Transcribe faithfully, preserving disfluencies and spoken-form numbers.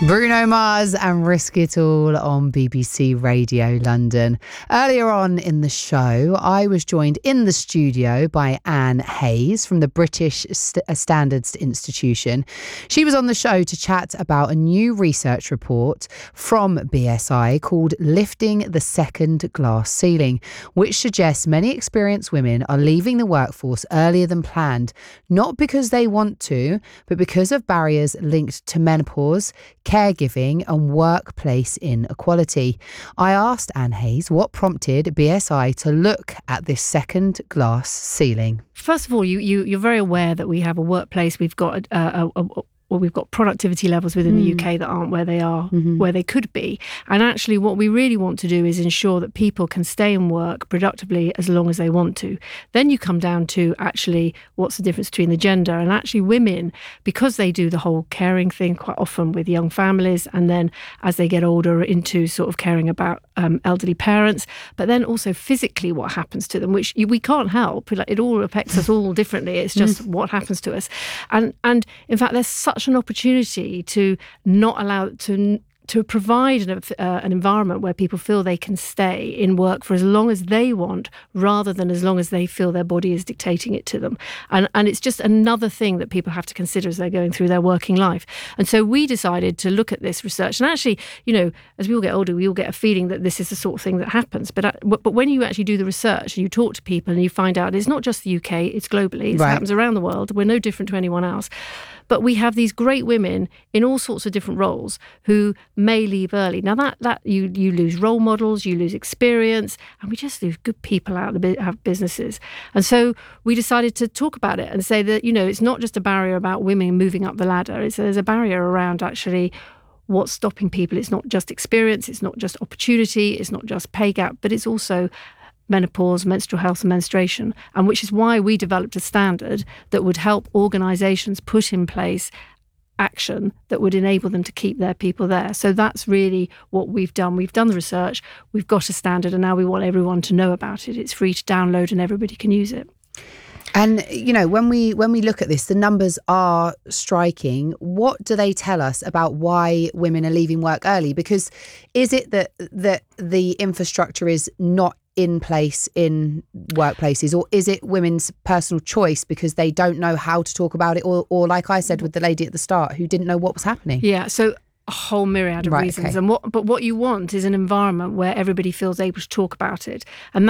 Bruno Mars and Risk It All on B B C Radio London. Earlier on in the show, I was joined in the studio by Anne Hayes from the British St- Standards Institution. She was on the show to chat about a new research report from B S I called Lifting the Second Glass Ceiling, which suggests many experienced women are leaving the workforce earlier than planned, not because they want to, but because of barriers linked to menopause, caregiving and workplace inequality. I asked Anne Hayes what prompted B S I to look at this second glass ceiling. First of all, you, you, you're very aware that we have a workplace, we've got a, a, a, a well, we've got productivity levels within mm. the U K that aren't where they are, mm-hmm. where they could be. And actually what we really want to do is ensure that people can stay and work productively as long as they want to. Then you come down to actually what's the difference between the gender. And actually women, because they do the whole caring thing quite often with young families, and then as they get older into sort of caring about um, elderly parents, but then also physically what happens to them, which you, we can't help. Like, it all affects us all differently. It's just mm. what happens to us. And, and in fact, there's such an opportunity to not allow to to provide an, uh, an environment where people feel they can stay in work for as long as they want, rather than as long as they feel their body is dictating it to them. And and it's just another thing that people have to consider as they're going through their working life. And so we decided to look at this research. And actually, you know, as we all get older, we all get a feeling that this is the sort of thing that happens. But uh, but when you actually do the research and you talk to people and you find out it's not just the U K, it's globally, it right. happens around the world. We're no different to anyone else. But we have these great women in all sorts of different roles who may leave early. Now that that you you lose role models, you lose experience, and we just lose good people out of the have businesses. And so we decided to talk about it and say that, you know, it's not just a barrier about women moving up the ladder. It's there's a barrier around actually what's stopping people. It's not just experience, it's not just opportunity, it's not just pay gap, but it's also menopause, menstrual health and menstruation, and which is why we developed a standard that would help organisations put in place action that would enable them to keep their people there. So that's really what we've done. We've done the research, we've got a standard, and now we want everyone to know about it. It's free to download and everybody can use it. And, you know, when we when we look at this, the numbers are striking. What do they tell us about why women are leaving work early? Because is it that that the infrastructure is not in place in workplaces, or is it women's personal choice because they don't know how to talk about it, or, or like I said with the lady at the start who didn't know what was happening? Yeah, so a whole myriad of right, reasons. Okay. And what but what you want is an environment where everybody feels able to talk about it. And